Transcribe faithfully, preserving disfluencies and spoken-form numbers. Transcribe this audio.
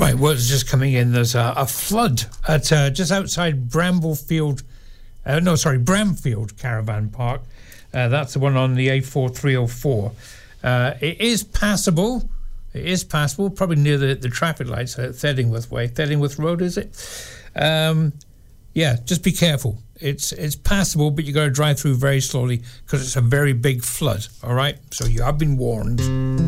Right, what's just coming in, there's a, a flood at uh, just outside Bramblefield, uh, no, sorry, Bramfield Caravan Park. Uh, that's the one on the A four three oh four. Uh, it is passable. It is passable, probably near the, the traffic lights at Thedingworth Way. Thedingworth Road, is it? Um, yeah, just be careful. It's it's passable, but you got to drive through very slowly because it's a very big flood, all right? So you have been warned.